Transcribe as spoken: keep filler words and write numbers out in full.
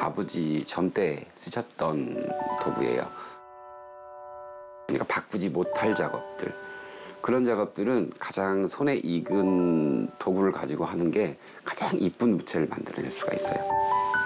아버지 전 때 쓰셨던 도구예요. 그러니까 바꾸지 못할 작업들, 그런 작업들은 가장 손에 익은 도구를 가지고 하는 게 가장 이쁜 무채를 만들어낼 수가 있어요.